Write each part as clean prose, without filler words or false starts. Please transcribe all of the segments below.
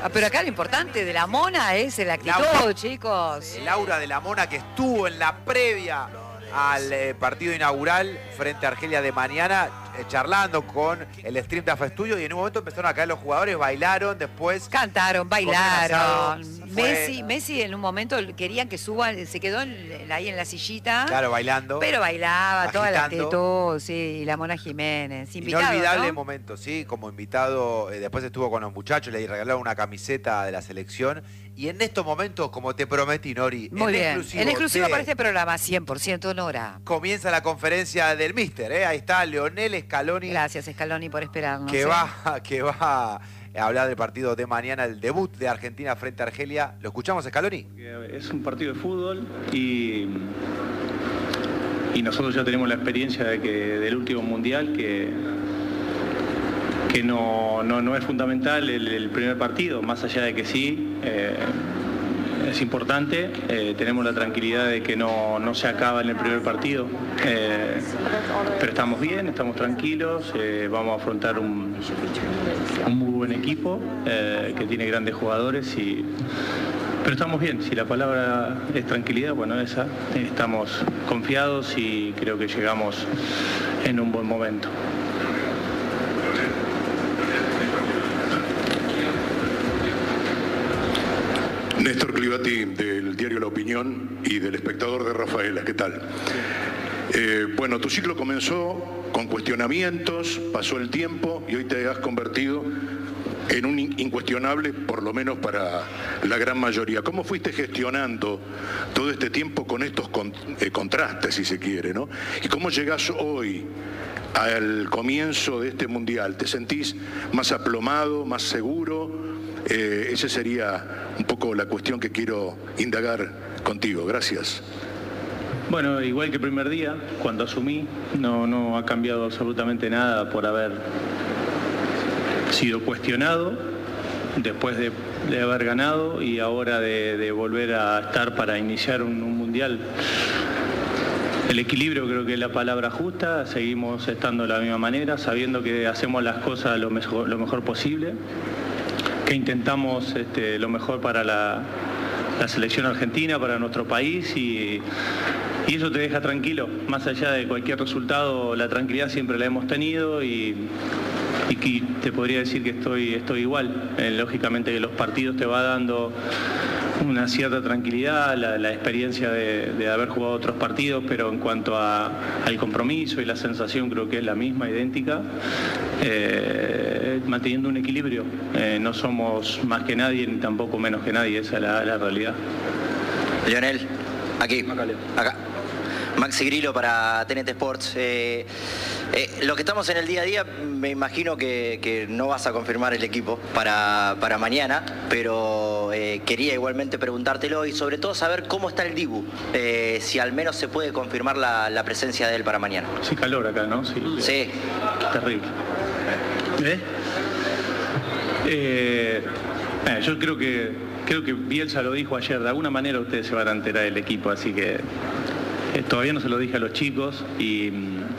Pero acá lo importante de la Mona es la actitud, chicos. El aura de la Mona que estuvo en la previa al partido inaugural frente a Argelia de mañana, charlando con el Stream de AFA Studio, y en un momento empezaron a caer los jugadores, bailaron, después cantaron, bailaron. Fue... Messi en un momento querían que suban, se quedó ahí en la sillita. Claro, bailando. Pero bailaba, agitando. toda la actitud, sí, y la Mona Jiménez. Invitado, inolvidable ¿no? momento, sí, como invitado, después estuvo con los muchachos, le regalaron una camiseta de la selección. Y en estos momentos, como te prometí, Nori, muy bien. En exclusivo para este programa, 100% Nora. Comienza la conferencia del Míster, ahí está Leonel Scaloni. Gracias, Scaloni, por esperarnos. Que va a hablar del partido de mañana, el debut de Argentina frente a Argelia. ¿Lo escuchamos, Scaloni? Es un partido de fútbol y nosotros ya tenemos la experiencia del último mundial que no es fundamental el primer partido, más allá de que sí, es importante. Tenemos la tranquilidad de que no se acaba en el primer partido, pero estamos bien, estamos tranquilos, vamos a afrontar un muy buen equipo que tiene grandes jugadores, pero estamos bien. Si la palabra es tranquilidad, bueno, esa, estamos confiados y creo que llegamos en un buen momento. Néstor Clivati, del diario La Opinión y del Espectador de Rafaela, ¿qué tal? Bueno, tu ciclo comenzó con cuestionamientos, pasó el tiempo y hoy te has convertido en un incuestionable, por lo menos para la gran mayoría. ¿Cómo fuiste gestionando todo este tiempo con estos contrastes, si se quiere, ¿no? ¿Y cómo llegás hoy al comienzo de este Mundial? ¿Te sentís más aplomado, más seguro? Esa sería un poco la cuestión que quiero indagar contigo. Gracias. Bueno, igual que el primer día, cuando asumí, no ha cambiado absolutamente nada por haber sido cuestionado después de haber ganado y ahora de volver a estar para iniciar un mundial. El equilibrio creo que es la palabra justa, seguimos estando de la misma manera, sabiendo que hacemos las cosas lo mejor posible, que intentamos lo mejor para la selección argentina, para nuestro país y eso te deja tranquilo. Más allá de cualquier resultado, la tranquilidad siempre la hemos tenido y que te podría decir que estoy igual. Lógicamente que los partidos te va dando una cierta tranquilidad, la experiencia de haber jugado otros partidos, pero en cuanto al compromiso y la sensación creo que es la misma, idéntica, manteniendo un equilibrio. No somos más que nadie ni tampoco menos que nadie, esa es la realidad. Leonel, aquí, acá. Maxi Grillo para TNT Sports. Lo que estamos en el día a día, me imagino que no vas a confirmar el equipo para mañana, pero quería igualmente preguntártelo y sobre todo saber cómo está el Dibu, si al menos se puede confirmar la presencia de él para mañana. Sí, calor acá, ¿no? Sí. Terrible. Yo creo que Bielsa lo dijo ayer, de alguna manera ustedes se van a enterar del equipo, así que todavía no se lo dije a los chicos y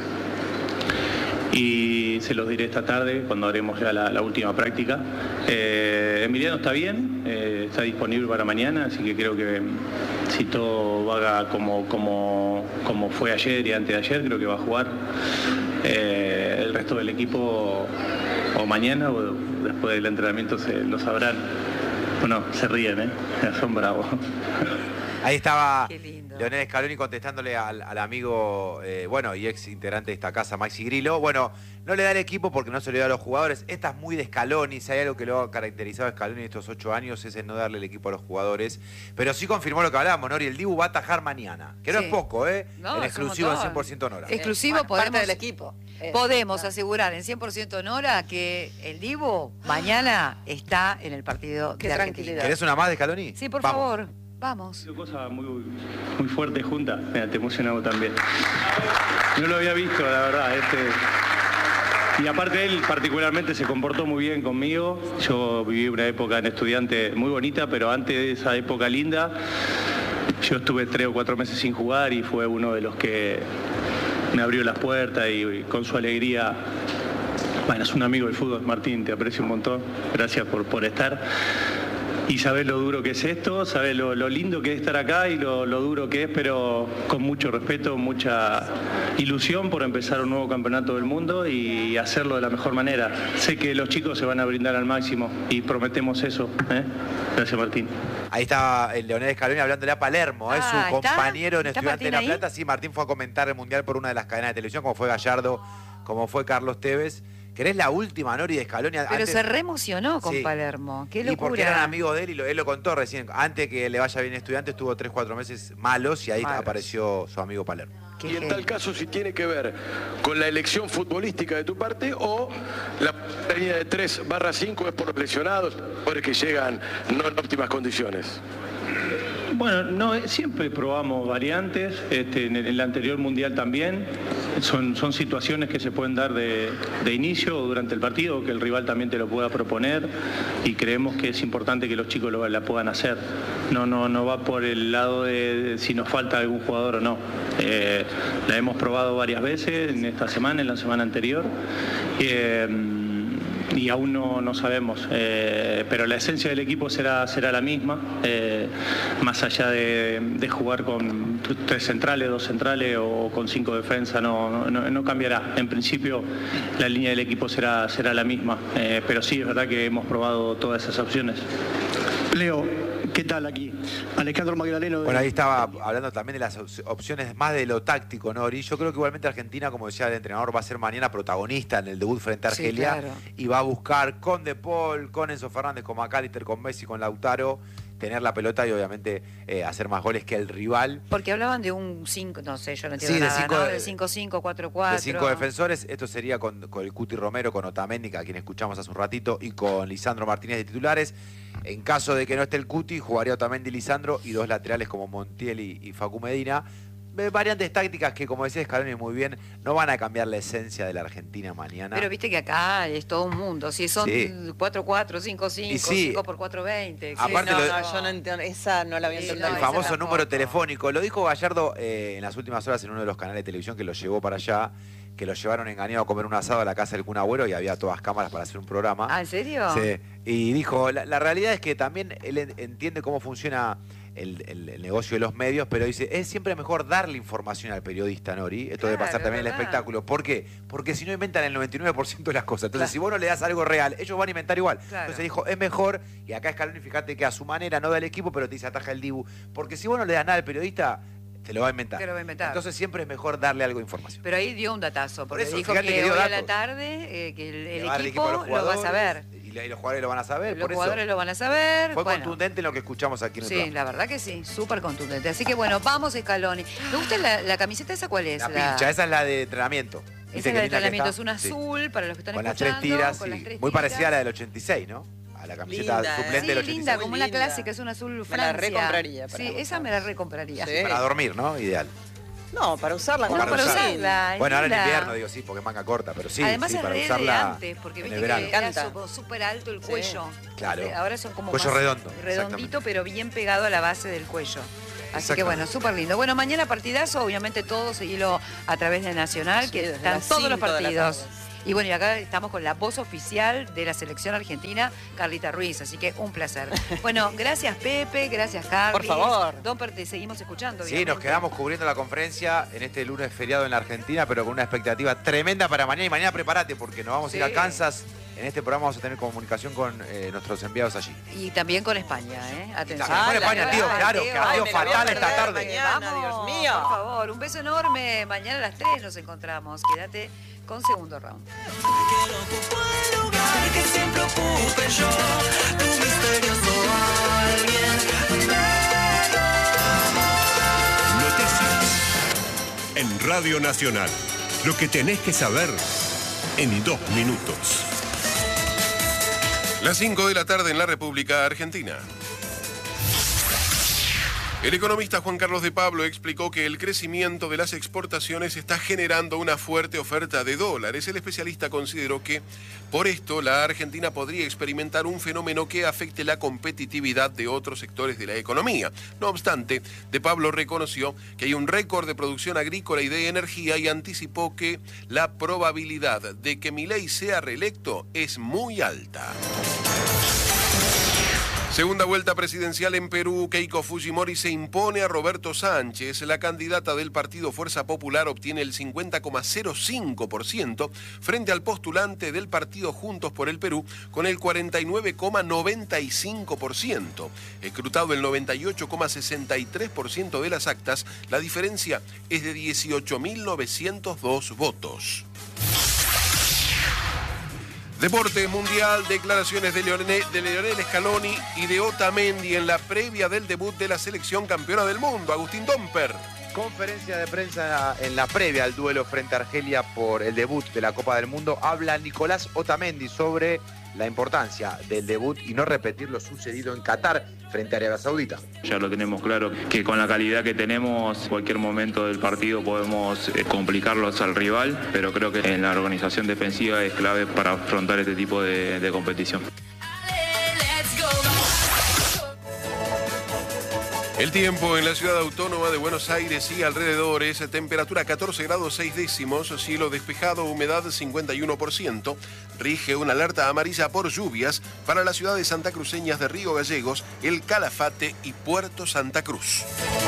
se los diré esta tarde cuando haremos ya la última práctica. Emiliano está bien, está disponible para mañana, así que creo que si todo va como fue ayer y antes de ayer, creo que va a jugar. El resto del equipo o mañana o después del entrenamiento lo sabrán. Bueno, se ríen, son bravos. Ahí estaba Leonel Scaloni contestándole al amigo, y ex integrante de esta casa, Maxi Grillo. Bueno, no le da el equipo porque no se le da a los jugadores. Esta es muy de Scaloni. Si hay algo que lo ha caracterizado a Scaloni en estos 8 años es el no darle el equipo a los jugadores. Pero sí confirmó lo que hablábamos, Nori. El Dibu va a atajar mañana. Que no es poco, No, en exclusivo en 100% Nora. Exclusivo parte del equipo. Podemos asegurar en 100% Nora que el Dibu mañana está en el partido de Argentina. ¿Querés una más de Scaloni? Sí, por favor. Vamos. Cosa muy fuerte junta. Mira, te emocionado también. No lo había visto, la verdad. Y aparte él particularmente se comportó muy bien conmigo. Yo viví una época en Estudiante muy bonita, pero antes de esa época linda, yo estuve 3 o 4 meses sin jugar y fue uno de los que me abrió las puertas y con su alegría Bueno, es un amigo del fútbol, Martín, te aprecio un montón. Gracias por estar. Y sabés lo duro que es esto, sabés lo lindo que es estar acá y lo duro que es, pero con mucho respeto, mucha ilusión por empezar un nuevo campeonato del mundo y hacerlo de la mejor manera. Sé que los chicos se van a brindar al máximo y prometemos eso. Gracias, Martín. Ahí está el Leonel Scaloni hablándole a Palermo, es su compañero en Estudiantes de La Plata. Sí, Martín fue a comentar el Mundial por una de las cadenas de televisión, como fue Gallardo, como fue Carlos Tevez. ¿Querés la última, Nori, de Scaloni? Pero antes, se reemocionó con Palermo. Qué locura. Y porque eran amigos de él, y él lo contó recién. Antes que le vaya bien Estudiantes, tuvo 3-4 meses malos y ahí apareció su amigo Palermo. Y en tal caso, si tiene que ver con la elección futbolística de tu parte o la línea de 3/5 es por los lesionados, por que llegan no en óptimas condiciones. Bueno, no, siempre probamos variantes, en el anterior Mundial también. Son situaciones que se pueden dar de inicio o durante el partido, que el rival también te lo pueda proponer, y creemos que es importante que los chicos la puedan hacer. No va por el lado de si nos falta algún jugador o no. La hemos probado varias veces en esta semana, en la semana anterior. Y aún no sabemos, pero la esencia del equipo será la misma, más allá de jugar con 3 centrales, 2 centrales o con 5 defensas, no cambiará. En principio la línea del equipo será la misma, pero sí es verdad que hemos probado todas esas opciones. Leo, ¿qué tal aquí? Alejandro Magdaleno. Bueno, ahí estaba hablando también de las opciones más de lo táctico, ¿no, Ori? Yo creo que igualmente Argentina, como decía el entrenador, va a ser mañana protagonista en el debut frente a Argelia. Sí, claro. Y va a buscar con De Paul, con Enzo Fernández, con McAllister, con Messi, con Lautaro, tener la pelota y obviamente hacer más goles que el rival. Porque hablaban de un 5, no sé, yo no entiendo nada, ¿no? De 5-5, 4-4. De 5 defensores, esto sería con el Cuti Romero, con Otamendi, a quien escuchamos hace un ratito, y con Lisandro Martínez de titulares. En caso de que no esté el Cuti, jugaría Otamendi y Lisandro, y 2 laterales como Montiel y Facu Medina. Variantes tácticas que, como decía Scaloni muy bien, no van a cambiar la esencia de la Argentina mañana. Pero viste que acá es todo un mundo. Si son 4-4, 5-5, 5x4-20. Aparte yo no entiendo. Esa no la voy a entender. El famoso número telefónico. Lo dijo Gallardo en las últimas horas en uno de los canales de televisión que lo llevó para allá, que lo llevaron engañado a comer un asado a la casa del Kun Agüero y había todas cámaras para hacer un programa. ¿Ah, en serio? Sí. Y dijo, la realidad es que también él entiende cómo funciona el negocio de los medios, pero dice, es siempre mejor darle información al periodista, Nori. Esto debe pasar también en el espectáculo. ¿Por qué? Porque si no inventan el 99% de las cosas. Entonces, si vos no le das algo real, ellos van a inventar igual. Entonces dijo, es mejor, y acá Scaloni, fíjate que a su manera no da el equipo, pero te dice ataja el Dibu. Porque si vos no le das nada al periodista, te lo va a inventar. Te lo va a inventar. Entonces siempre es mejor darle algo de información. Pero ahí dio un datazo, porque eso, dijo que hoy a la tarde que el equipo lo va a saber. Y los jugadores lo van a saber. Los jugadores lo van a saber. Fue contundente en lo que escuchamos aquí en el programa. Sí, la verdad que sí, súper contundente. Así que bueno, vamos Scaloni. ¿Me gusta la camiseta esa? ¿Cuál es? La pincha, esa es la de entrenamiento. Esa es la de entrenamiento, es un azul, para los que están con escuchando. Con las 3 tiras, muy parecida a la del 86, ¿no? A la camiseta suplente del 86. Linda, como una clásica, es un azul Francia. Me la recompraría. Sí, esa me la recompraría. Sí. Para dormir, ¿no? Ideal. No, para usarla. No, para usarla. Bueno, ahora en invierno, digo, sí, porque es manga corta, pero sí. Además sí, es para de usarla antes, porque viste que era súper alto el cuello. Claro. Ahora son como cuello más redondo. Redondito, pero bien pegado a la base del cuello. Así que bueno, súper lindo. Bueno, mañana partidazo, obviamente todo seguilo a través de Nacional, que están todos los partidos. Y bueno, y acá estamos con la voz oficial de la selección argentina, Carlita Ruiz, así que un placer. Bueno, gracias Pepe, gracias Carlos. Por favor. Domper, te seguimos escuchando. Sí, nos quedamos cubriendo la conferencia en este lunes feriado en la Argentina, pero con una expectativa tremenda para mañana. Y mañana prepárate porque nos vamos a ir a Kansas. En este programa vamos a tener comunicación con nuestros enviados allí. Y también con España, ¿eh? Atención. También con España, tío, claro, que ha sido fatal esta tarde. Mañana, Dios mío. Por favor, un beso enorme. Mañana a las 3 nos encontramos. Quédate con segundo round. Que no ocupo el lugar que siempre ocupe yo, tu misterioso alguien. Noticias en Radio Nacional. Lo que tenés que saber en 2 minutos. Las 5 de la tarde en la República Argentina. El economista Juan Carlos de Pablo explicó que el crecimiento de las exportaciones está generando una fuerte oferta de dólares. El especialista consideró que, por esto, la Argentina podría experimentar un fenómeno que afecte la competitividad de otros sectores de la economía. No obstante, de Pablo reconoció que hay un récord de producción agrícola y de energía y anticipó que la probabilidad de que Milei sea reelecto es muy alta. Segunda vuelta presidencial en Perú, Keiko Fujimori se impone a Roberto Sánchez. La candidata del partido Fuerza Popular obtiene el 50,05% frente al postulante del partido Juntos por el Perú con el 49,95%. Escrutado el 98,63% de las actas, la diferencia es de 18.902 votos. Deporte mundial, declaraciones de Lionel Scaloni y de Otamendi en la previa del debut de la selección campeona del mundo. Agustín Domper. Conferencia de prensa en la previa al duelo frente a Argelia por el debut de la Copa del Mundo. Habla Nicolás Otamendi sobre la importancia del debut y no repetir lo sucedido en Qatar frente a Arabia Saudita. Ya lo tenemos claro, que con la calidad que tenemos, cualquier momento del partido podemos complicarlos al rival, pero creo que en la organización defensiva es clave para afrontar este tipo de competición. El tiempo en la ciudad autónoma de Buenos Aires y alrededores, temperatura 14 grados 6 décimos, cielo despejado, humedad 51%, rige una alerta amarilla por lluvias para las ciudades santacruceñas de Río Gallegos, El Calafate y Puerto Santa Cruz.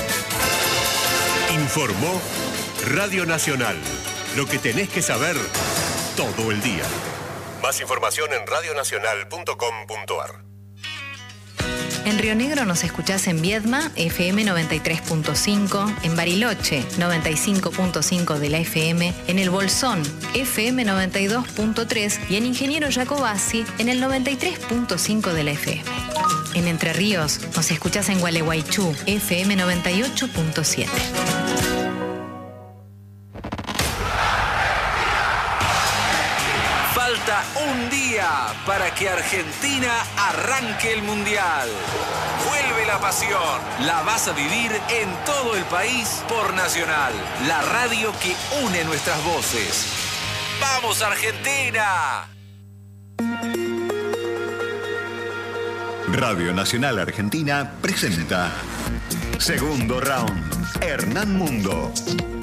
Informó Radio Nacional, lo que tenés que saber todo el día. Más información en radionacional.com.ar. En Río Negro nos escuchás en Viedma, FM 93.5, en Bariloche, 95.5 de la FM, en El Bolsón, FM 92.3 y en Ingeniero Jacobasi, en el 93.5 de la FM. En Entre Ríos nos escuchás en Gualeguaychú, FM 98.7. Falta un día para que Argentina arranque el Mundial. Vuelve la pasión. La vas a vivir en todo el país por Nacional, la radio que une nuestras voces. ¡Vamos, Argentina! Radio Nacional Argentina presenta Segundo Round. Hernán Mundo.